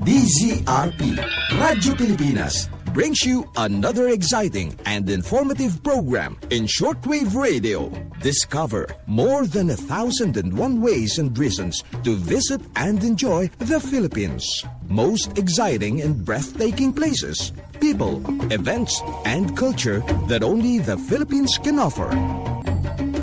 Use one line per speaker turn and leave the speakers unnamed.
DZRP, Radyo Pilipinas, brings you another exciting and informative program in shortwave radio. Discover more than 1,001 ways and reasons to visit and enjoy the Philippines. Most exciting and breathtaking places, people, events, and culture that only the Philippines can offer.